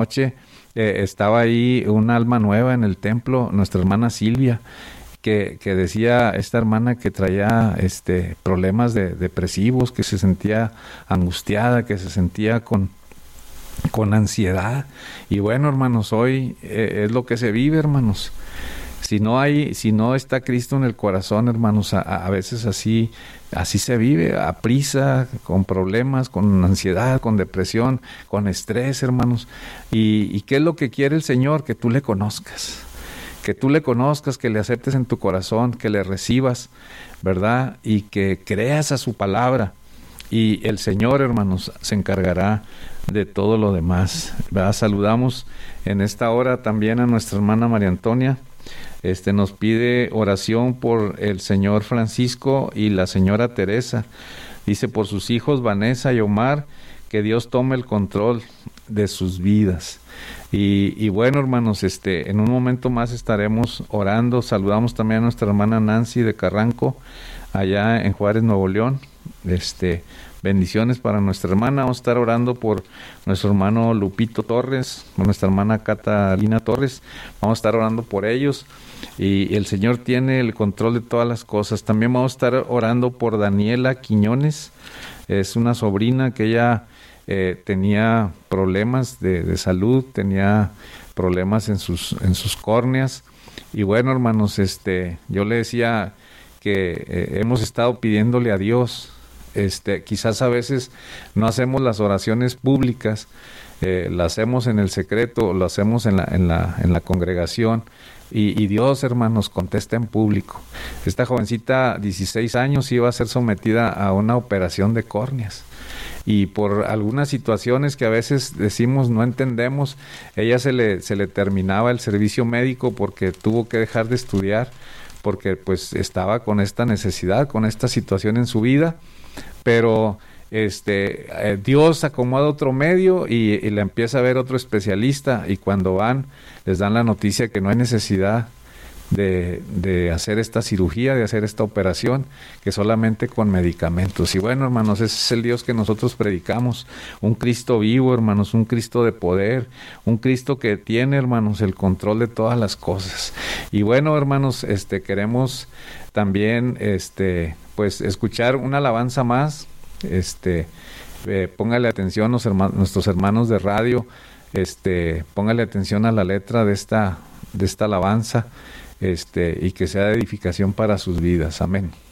noche estaba ahí un alma nueva en el templo, nuestra hermana Silvia, que decía esta hermana que traía problemas depresivos, que se sentía angustiada, que se sentía con ansiedad. Y bueno, hermanos, hoy es lo que se vive, hermanos. Si no está Cristo en el corazón, hermanos, a veces así se vive, a prisa, con problemas, con ansiedad, con depresión, con estrés, hermanos. ¿Y qué es lo que quiere el Señor? Que tú le conozcas. Que tú le conozcas, que le aceptes en tu corazón, que le recibas, ¿verdad? Y que creas a su palabra. Y el Señor, hermanos, se encargará de todo lo demás, ¿verdad? Saludamos en esta hora también a nuestra hermana María Antonia. Nos pide oración por el señor Francisco y la señora Teresa. Dice por sus hijos Vanessa y Omar, que Dios tome el control de sus vidas. Y bueno, hermanos, en un momento más estaremos orando. Saludamos también a nuestra hermana Nancy de Carranco, allá en Juárez, Nuevo León. Bendiciones para nuestra hermana. Vamos a estar orando por nuestro hermano Lupito Torres, por nuestra hermana Catalina Torres. Vamos a estar orando por ellos. Y el Señor tiene el control de todas las cosas. También vamos a estar orando por Daniela Quiñones. Es una sobrina que ella tenía problemas de salud, tenía problemas en sus córneas. Y bueno, hermanos, yo le decía que hemos estado pidiéndole a Dios. Quizás a veces no hacemos las oraciones públicas, las hacemos en el secreto, lo hacemos en la congregación, y Dios, hermanos, contesta en público. Esta jovencita, 16 años, iba a ser sometida a una operación de córneas, y por algunas situaciones que a veces decimos no entendemos, ella se le terminaba el servicio médico porque tuvo que dejar de estudiar, porque pues estaba con esta necesidad, con esta situación en su vida. Pero Dios acomoda otro medio y le empieza a ver otro especialista, y cuando van les dan la noticia que no hay necesidad de hacer esta cirugía, de hacer esta operación, que solamente con medicamentos. Y bueno, hermanos, ese es el Dios que nosotros predicamos, un Cristo vivo, hermanos, un Cristo de poder, un Cristo que tiene, hermanos, el control de todas las cosas. Y bueno, hermanos, queremos también pues escuchar una alabanza más. Póngale atención nuestros hermanos de radio, póngale atención a la letra de esta alabanza, y que sea de edificación para sus vidas. Amén.